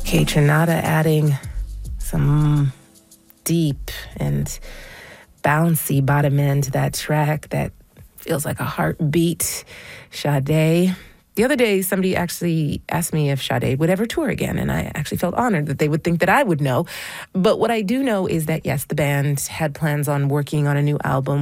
Kaytranada adding some deep and bouncy bottom end to that track that feels like a heartbeat. Sade. The other day, somebody actually asked me if Sade would ever tour again, and I actually felt honored that they would think that I would know. But what I do know is that, yes, the band had plans on working on a new album